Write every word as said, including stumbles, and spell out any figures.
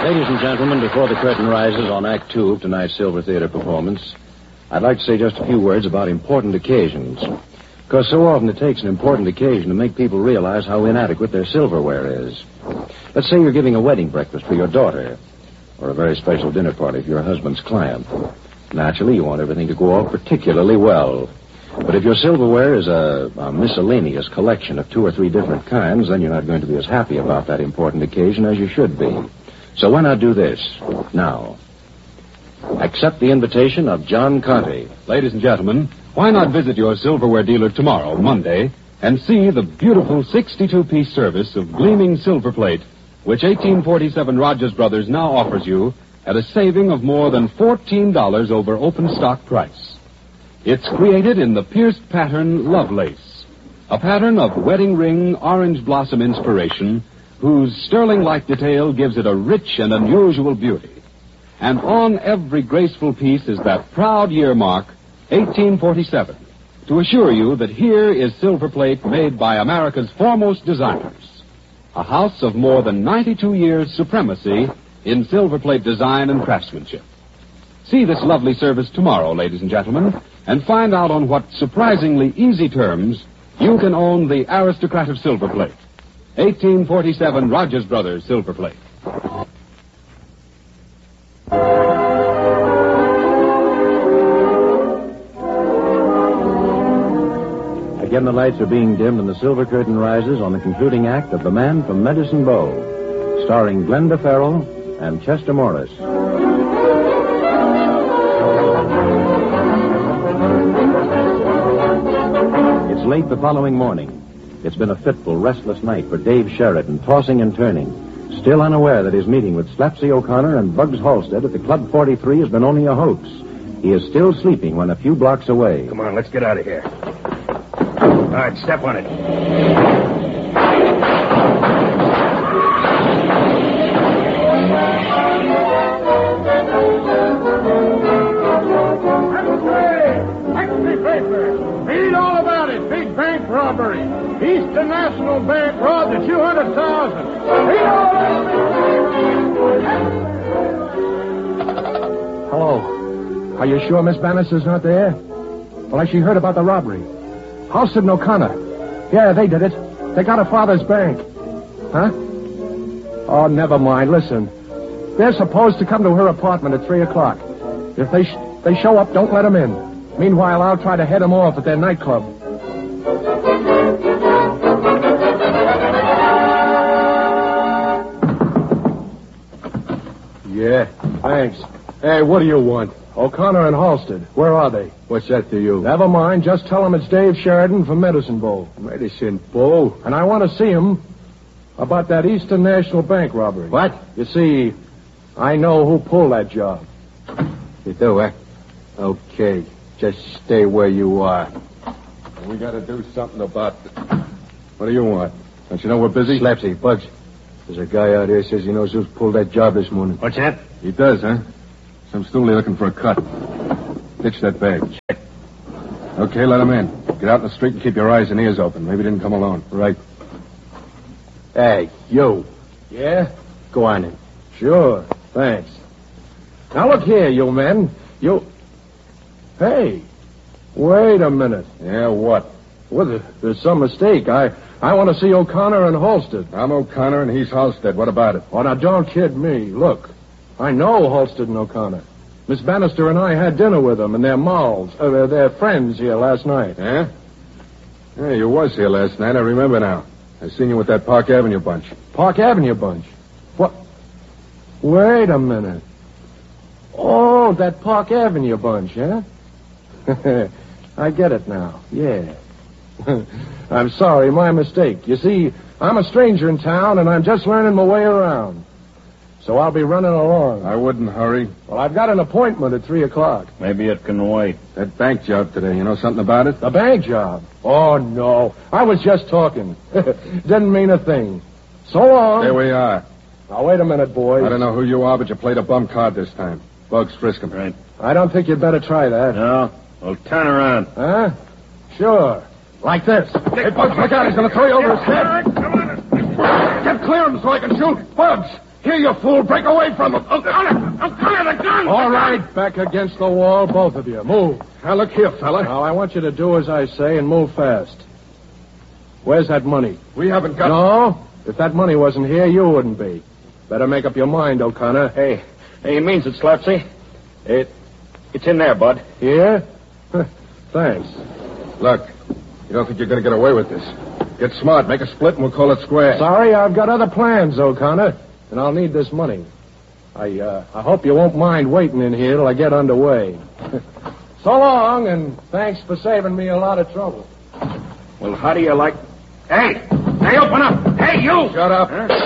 Ladies and gentlemen, before the curtain rises on Act Two of tonight's Silver Theater performance, I'd like to say just a few words about important occasions. Because so often it takes an important occasion to make people realize how inadequate their silverware is. Let's say you're giving a wedding breakfast for your daughter, or a very special dinner party for your husband's client. Naturally, you want everything to go off particularly well. But if your silverware is a, a miscellaneous collection of two or three different kinds, then you're not going to be as happy about that important occasion as you should be. So why not do this now? Accept the invitation of John Conte. Ladies and gentlemen, why not visit your silverware dealer tomorrow, Monday, and see the beautiful sixty-two piece service of gleaming silver plate, which eighteen forty-seven Rogers Brothers now offers you at a saving of more than fourteen dollars over open stock price. It's created in the pierced pattern Lovelace, a pattern of wedding ring orange blossom inspiration whose sterling-like detail gives it a rich and unusual beauty. And on every graceful piece is that proud year mark, eighteen forty-seven, to assure you that here is silver plate made by America's foremost designers. A house of more than ninety-two years' supremacy in silver plate design and craftsmanship. See this lovely service tomorrow, ladies and gentlemen, and find out on what surprisingly easy terms you can own the aristocrat of silver plate. eighteen forty-seven Rogers Brothers Silver Plate. Again, the lights are being dimmed and the silver curtain rises on the concluding act of The Man from Medicine Bow, starring Glenda Farrell and Chester Morris. It's late the following morning. It's been a fitful, restless night for Dave Sheridan, tossing and turning, still unaware that his meeting with Slapsy O'Connor and Bugs Halstead at the Club forty-three has been only a hoax. He is still sleeping when a few blocks away. Come on, let's get out of here. All right, step on it. Read all about it. Big bank robbery. Eastern National Bank robbed at two hundred thousand. Read all about it. Hello. Are you sure Miss Bannister's not there? Well, I she heard about the robbery. Halstead and O'Connor. Yeah, they did it. They got her father's bank. Huh? Oh, never mind. Listen. They're supposed to come to her apartment at three o'clock. If they sh- they show up, don't let them in. Meanwhile, I'll try to head them off at their nightclub. Yeah, thanks. Hey, what do you want? O'Connor and Halstead. Where are they? What's that to you? Never mind. Just tell them it's Dave Sheridan from Medicine Bow. Medicine Bow? And I want to see him about that Eastern National Bank robbery. What? You see, I know who pulled that job. You do, eh? Okay. Just stay where you are. We got to do something about it. What do you want? Don't you know we're busy? Slapsy, Bugs. There's a guy out here says he knows who's pulled that job this morning. What's that? He does, huh? Some stoolie looking for a cut. Ditch that bag. Check. Okay, let him in. Get out in the street and keep your eyes and ears open. Maybe he didn't come alone. Right. Hey, you. Yeah? Go on in. Sure. Thanks. Now, look here, you men. You... Hey, wait a minute. Yeah, what? Well, there, there's some mistake. I I want to see O'Connor and Halstead. I'm O'Connor and he's Halstead. What about it? Oh, now, don't kid me. Look, I know Halstead and O'Connor. Miss Bannister and I had dinner with them and their malls, uh, their friends here last night. Yeah? Yeah, you was here last night. I remember now. I seen you with that Park Avenue bunch. Park Avenue bunch? What? Wait a minute. Oh, that Park Avenue bunch, huh? I get it now. Yeah. I'm sorry, my mistake. You see, I'm a stranger in town, and I'm just learning my way around. So I'll be running along. I wouldn't hurry. Well, I've got an appointment at three o'clock. Maybe it can wait. That bank job today, you know something about it? The bank job? Oh, no. I was just talking. Didn't mean a thing. So long. There we are. Now, wait a minute, boys. I don't know who you are, but you played a bum card this time. Bugs, frisk him. Right. I don't think you'd better try that. No. Well, turn around. Huh? Sure. Like this. Hey, Bugs, look out. He's going to throw you over his head. Come on. Get clear of him so I can shoot. Bugs, Here, you fool. Break away from him. O'Connor! O'Connor, the gun! All right, back against the wall, both of you. Move. Now, look here, fella. Now, I want you to do as I say and move fast. Where's that money? We haven't got... No, if that money wasn't here, you wouldn't be. Better make up your mind, O'Connor. Hey, hey, he means it, Slapsy. It, it's in there, Bud. Here? Thanks. Look, you don't think you're going to get away with this. Get smart, make a split, and we'll call it square. Sorry, I've got other plans, O'Connor, and I'll need this money. I, uh, I hope you won't mind waiting in here till I get underway. So long, and thanks for saving me a lot of trouble. Well, how do you like... Hey! Hey, open up! Hey, you! Shut up. Huh?